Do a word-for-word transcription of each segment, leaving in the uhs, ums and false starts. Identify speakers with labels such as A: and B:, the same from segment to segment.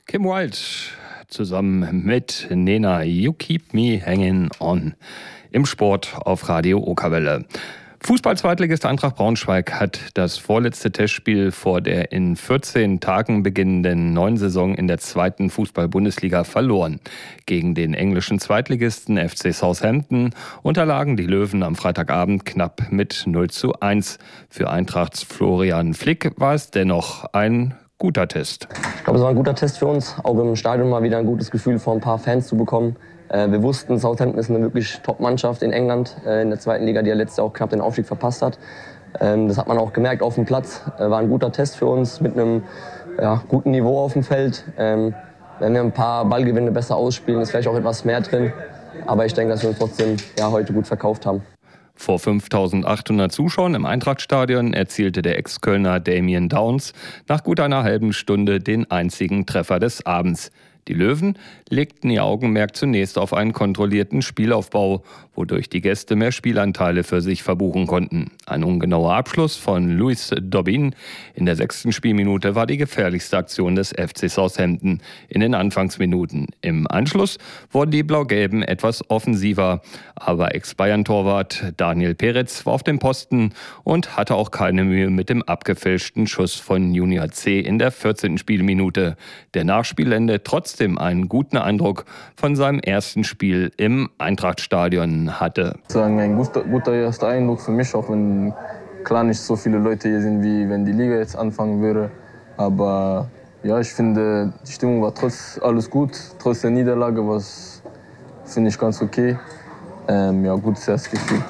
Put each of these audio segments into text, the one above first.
A: Kim Wilde zusammen mit Nena, You Keep Me Hanging On im Sport auf Radio Okerwelle. Fußball-Zweitligist Eintracht Braunschweig hat das vorletzte Testspiel vor der in vierzehn Tagen beginnenden neuen Saison in der zweiten Fußball-Bundesliga verloren. Gegen den englischen Zweitligisten F C Southampton unterlagen die Löwen am Freitagabend knapp mit null zu eins. Für Eintrachts Florian Flick war es dennoch ein guter Test.
B: Ich glaube, es war ein guter Test für uns, auch im Stadion mal wieder ein gutes Gefühl vor ein paar Fans zu bekommen. Wir wussten, Southampton ist eine wirklich Top-Mannschaft in England, in der zweiten Liga, die ja letztes Jahr auch knapp den Aufstieg verpasst hat. Das hat man auch gemerkt auf dem Platz. War ein guter Test für uns mit einem ja, guten Niveau auf dem Feld. Wenn wir ein paar Ballgewinne besser ausspielen, ist vielleicht auch etwas mehr drin. Aber ich denke, dass wir uns trotzdem ja, heute gut verkauft haben.
A: Vor fünftausendachthundert Zuschauern im Eintrachtstadion erzielte der Ex-Kölner Damien Downs nach gut einer halben Stunde den einzigen Treffer des Abends. Die Löwen legten ihr Augenmerk zunächst auf einen kontrollierten Spielaufbau, wodurch die Gäste mehr Spielanteile für sich verbuchen konnten. Ein ungenauer Abschluss von Louis Dobbin in der sechsten Spielminute war die gefährlichste Aktion des F C Southampton in den Anfangsminuten. Im Anschluss wurden die Blau-Gelben etwas offensiver, aber Ex-Bayern-Torwart Daniel Peretz war auf dem Posten und hatte auch keine Mühe mit dem abgefälschten Schuss von Junior C. in der vierzehnten Spielminute. Der Nachspielende trotzdem einen guten Eindruck von seinem ersten Spiel im Eintrachtstadion hatte.
C: Sagen, ein guter, guter erster Eindruck für mich, auch wenn klar nicht so viele Leute hier sind, wie wenn die Liga jetzt anfangen würde. Aber ja, ich finde, die Stimmung war trotz alles gut. Trotz der Niederlage war es, finde ich, ganz okay. Ähm, ja, gutes erstes Gefühl.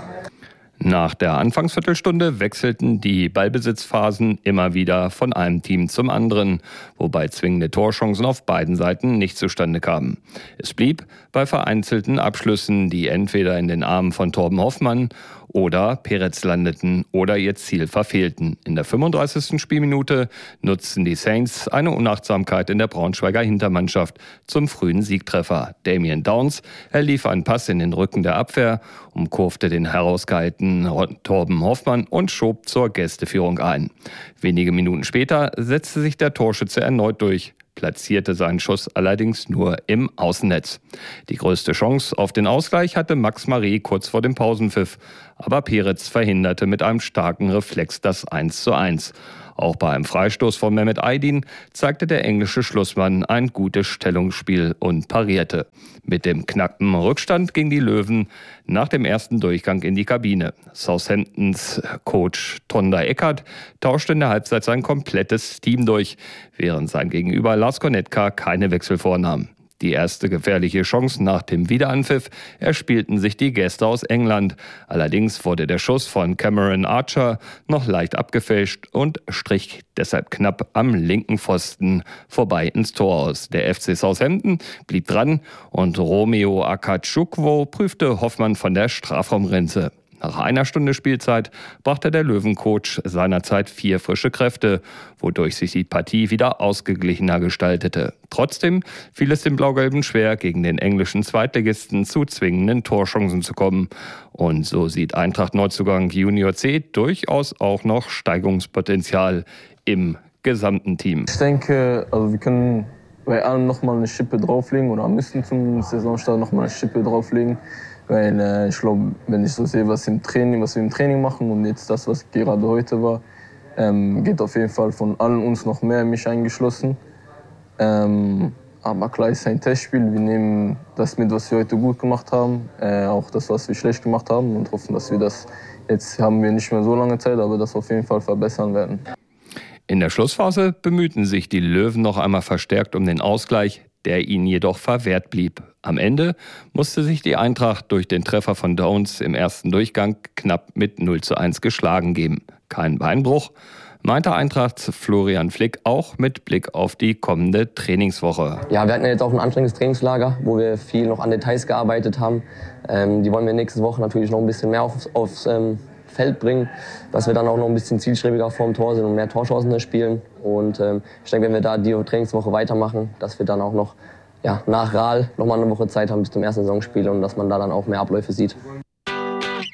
A: Nach der Anfangsviertelstunde wechselten die Ballbesitzphasen immer wieder von einem Team zum anderen, wobei zwingende Torchancen auf beiden Seiten nicht zustande kamen. Es blieb bei vereinzelten Abschlüssen, die entweder in den Armen von Torben Hoffmann oder Peretz landeten oder ihr Ziel verfehlten. In der fünfunddreißigsten Spielminute nutzten die Saints eine Unachtsamkeit in der Braunschweiger Hintermannschaft zum frühen Siegtreffer. Damien Downs erlief einen Pass in den Rücken der Abwehr, umkurfte den herausgehaltenen Torben Hoffmann und schob zur Gästeführung ein. Wenige Minuten später setzte sich der Torschütze erneut durch, platzierte seinen Schuss allerdings nur im Außennetz. Die größte Chance auf den Ausgleich hatte Max Marie kurz vor dem Pausenpfiff, aber Peretz verhinderte mit einem starken Reflex das eins zu eins. Auch bei einem Freistoß von Mehmet Aydin zeigte der englische Schlussmann ein gutes Stellungsspiel und parierte. Mit dem knappen Rückstand gingen die Löwen nach dem ersten Durchgang in die Kabine. Southamptons Coach Tonda Eckert tauschte in der Halbzeit sein komplettes Team durch, während sein Gegenüber Lars Konetka keine Wechsel vornahm. Die erste gefährliche Chance nach dem Wiederanpfiff erspielten sich die Gäste aus England. Allerdings wurde der Schuss von Cameron Archer noch leicht abgefälscht und strich deshalb knapp am linken Pfosten vorbei ins Tor aus. Der F C Southampton blieb dran und Romeo Akachukwu prüfte Hoffmann von der Strafraumgrenze. Nach einer Stunde Spielzeit brachte der Löwencoach seinerzeit vier frische Kräfte, wodurch sich die Partie wieder ausgeglichener gestaltete. Trotzdem fiel es den Blau-Gelben schwer, gegen den englischen Zweitligisten zu zwingenden Torchancen zu kommen. Und so sieht Eintracht-Neuzugang Junior C. durchaus auch noch Steigerungspotenzial im gesamten Team.
C: Ich denke, also wir können bei allem noch mal eine Schippe drauflegen oder müssen zum Saisonstart noch mal eine Schippe drauflegen. Weil äh, ich glaube, wenn ich so sehe, was, im Training, was wir im Training machen und jetzt das, was gerade heute war, ähm, geht auf jeden Fall von allen uns noch mehr, mich eingeschlossen. Ähm, aber klar ist ein Testspiel. Wir nehmen das mit, was wir heute gut gemacht haben, äh, auch das, was wir schlecht gemacht haben und hoffen, dass wir das, jetzt haben wir nicht mehr so lange Zeit, aber das auf jeden Fall verbessern werden.
A: In der Schlussphase bemühten sich die Löwen noch einmal verstärkt um den Ausgleich, der ihnen jedoch verwehrt blieb. Am Ende musste sich die Eintracht durch den Treffer von Downs im ersten Durchgang knapp mit null zu eins geschlagen geben. Kein Beinbruch, meinte Eintrachts Florian Flick auch mit Blick auf die kommende Trainingswoche.
B: Ja, wir hatten ja jetzt auch ein anstrengendes Trainingslager, wo wir viel noch an Details gearbeitet haben. Ähm, die wollen wir nächste Woche natürlich noch ein bisschen mehr aufs, aufs ähm, Feld bringen, dass wir dann auch noch ein bisschen zielstrebiger vorm Tor sind und mehr Torchancen spielen. Und ähm, ich denke, wenn wir da die Trainingswoche weitermachen, dass wir dann auch noch ja, nach Rahl noch mal eine Woche Zeit haben bis zum ersten Saisonspiel und dass man da dann auch mehr Abläufe sieht.